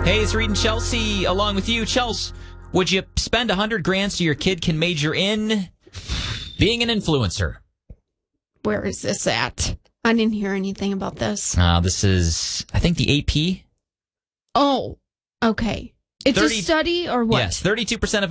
Hey, it's Reed and Chelsea along with you. Chelsea, would you spend $100,000 so your kid can major in being an influencer? Where is this at? I didn't hear anything about this. This is, I think, the AP. Oh, okay. It's a study or what? Yes, 32% of